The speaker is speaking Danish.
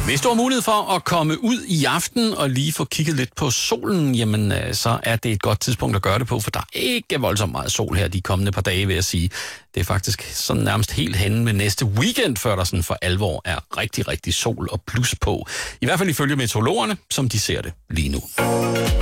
Hvis du har mulighed for at komme ud i aften og lige få kigget lidt på solen, jamen så er det et godt tidspunkt at gøre det på, for der er ikke voldsomt meget sol her de kommende par dage, vil jeg sige. Det er faktisk sådan nærmest helt henne med næste weekend, før der sådan for alvor er rigtig, rigtig sol og plus på. I hvert fald ifølge meteorologerne, som de ser det lige nu.